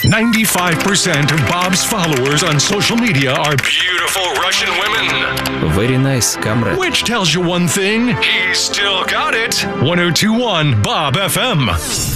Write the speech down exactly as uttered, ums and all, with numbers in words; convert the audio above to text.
ninety-five percent of Bob's followers on social media are beautiful Russian women. Very nice, comrade. Which tells you one thing, he's still got it. one oh two point one Bob F M.